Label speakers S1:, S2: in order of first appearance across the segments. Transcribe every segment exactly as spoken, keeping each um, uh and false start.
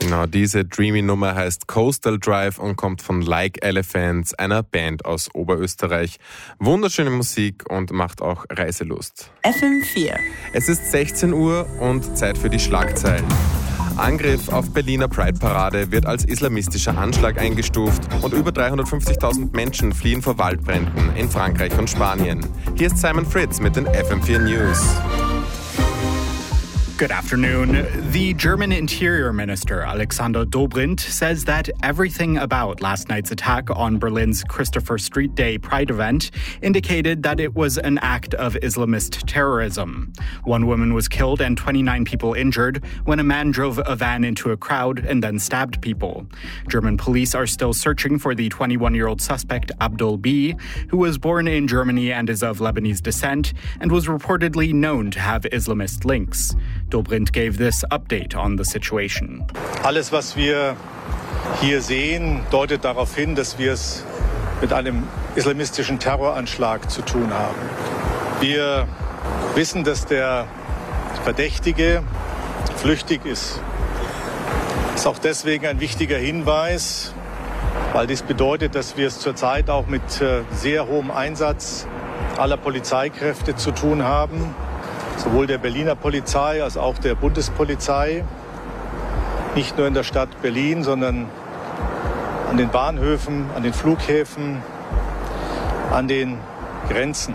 S1: Genau, diese Dreamy-Nummer heißt Coastal Drive und kommt von Like Elephants, einer Band aus Oberösterreich. Wunderschöne Musik und macht auch Reiselust.
S2: F M vier.
S1: Es ist sechzehn Uhr und Zeit für die Schlagzeilen. Angriff auf Berliner Pride-Parade wird als islamistischer Anschlag eingestuft und über dreihundertfünfzigtausend Menschen fliehen vor Waldbränden in Frankreich und Spanien. Hier ist Simon Fritz mit den F M vier News.
S3: Good afternoon. The German Interior Minister, Alexander Dobrindt, says that everything about last night's attack on Berlin's Christopher Street Day Pride event indicated that it was an act of Islamist terrorism. One woman was killed and twenty-nine people injured when a man drove a van into a crowd and then stabbed people. German police are still searching for the twenty-one-year-old suspect Abdul B, who was born in Germany and is of Lebanese descent and was reportedly known to have Islamist links. Dobrindt gave this update on the situation.
S4: Alles, was wir hier sehen, deutet darauf hin, dass wir es mit einem islamistischen Terroranschlag zu tun haben. Wir wissen, dass der Verdächtige flüchtig ist. Das ist auch deswegen ein wichtiger Hinweis, weil dies bedeutet, dass wir es zurzeit auch mit sehr hohem Einsatz aller Polizeikräfte zu tun haben. Sowohl der Berliner Polizei als auch der Bundespolizei. Nicht nur in der Stadt Berlin, sondern an den Bahnhöfen, an den Flughäfen, an den Grenzen.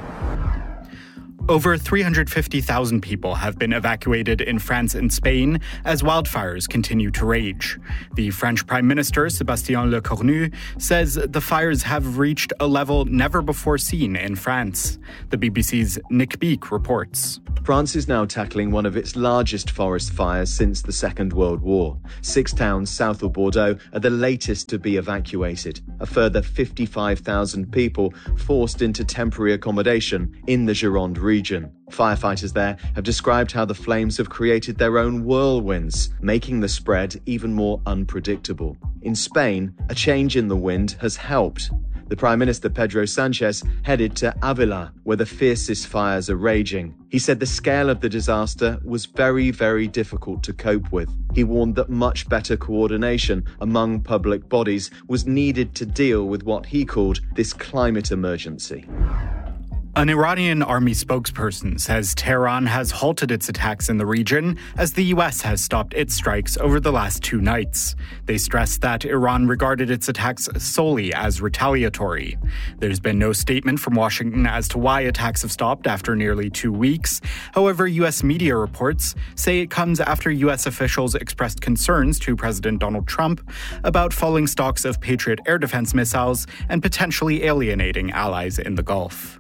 S3: Over three hundred fifty thousand people have been evacuated in France and Spain as wildfires continue to rage. The French Prime Minister, Sébastien Lecornu, says the fires have reached a level never before seen in France. The B B C's Nick Beak reports.
S5: France is now tackling one of its largest forest fires since the Second World War. Six towns south of Bordeaux are the latest to be evacuated. A further fifty-five thousand people forced into temporary accommodation in the Gironde region. Region. Firefighters there have described how the flames have created their own whirlwinds, making the spread even more unpredictable. In Spain, a change in the wind has helped. The Prime Minister Pedro Sanchez headed to Avila, where the fiercest fires are raging. He said the scale of the disaster was very, very difficult to cope with. He warned that much better coordination among public bodies was needed to deal with what he called this climate emergency.
S3: An Iranian army spokesperson says Tehran has halted its attacks in the region as the U S has stopped its strikes over the last two nights. They stressed that Iran regarded its attacks solely as retaliatory. There's been no statement from Washington as to why attacks have stopped after nearly two weeks. However, U S media reports say it comes after U S officials expressed concerns to President Donald Trump about falling stocks of Patriot air defense missiles and potentially alienating allies in the Gulf.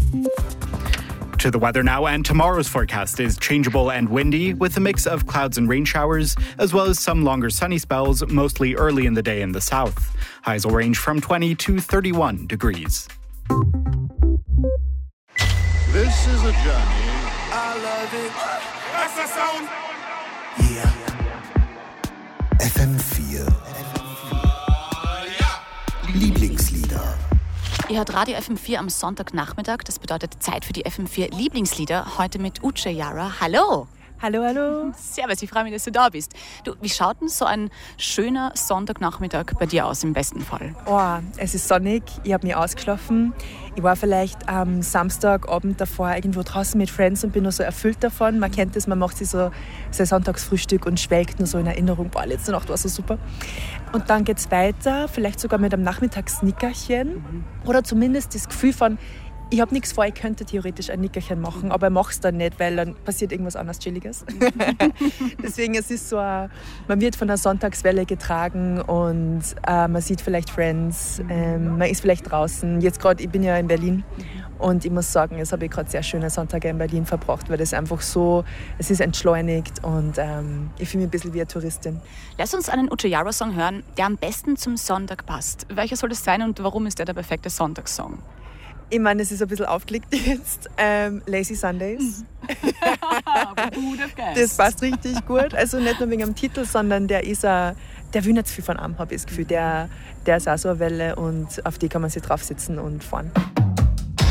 S3: To the weather now, and tomorrow's forecast is changeable and windy with a mix of clouds and rain showers, as well as some longer sunny spells, mostly early in the day in the south. Highs will range from twenty to thirty-one degrees.
S6: This is a journey. I love it. That's the sound.
S7: Yeah. F M vier. Lieblingslieder.
S2: Ihr hört Radio F M vier am Sonntagnachmittag. Das bedeutet Zeit für die F M vier Lieblingslieder. Heute mit Uche Yara. Hallo!
S8: Hallo, hallo.
S2: Servus, ich freue mich, dass du da bist. Du, wie schaut denn so ein schöner Sonntagnachmittag bei dir aus im besten Fall?
S8: Oh, es ist sonnig, ich habe mich ausgeschlafen. Ich war vielleicht am Samstagabend davor irgendwo draußen mit Friends und bin nur so erfüllt davon. Man kennt das, man macht sich so sein Sonntagsfrühstück und schwelgt nur so in Erinnerung. Boah, letzte Nacht war so super. Und dann geht's weiter, vielleicht sogar mit einem Nachmittagsnickerchen. Mhm. Oder zumindest das Gefühl von, ich habe nichts vor, ich könnte theoretisch ein Nickerchen machen, aber ich mache es dann nicht, weil dann passiert irgendwas anderes Chilliges. Deswegen, es ist so, ein, man wird von der Sonntagswelle getragen und äh, man sieht vielleicht Friends, ähm, man ist vielleicht draußen. Jetzt gerade, ich bin ja in Berlin und ich muss sagen, jetzt habe ich gerade sehr schöne Sonntage in Berlin verbracht, weil das einfach so, es ist entschleunigt und ähm, ich fühle mich ein bisschen wie eine Touristin.
S2: Lass uns einen Uche Yara-Song hören, der am besten zum Sonntag passt. Welcher soll das sein und warum ist der der perfekte Sonntagssong?
S8: Ich meine, es ist ein bisschen aufgelegt jetzt. Ähm, Lazy Sundays. Das passt richtig gut. Also nicht nur wegen dem Titel, sondern der ist a, der will nicht zu viel von einem, habe ich das Gefühl. Der, der ist auch so eine Welle und auf die kann man sich draufsitzen und fahren.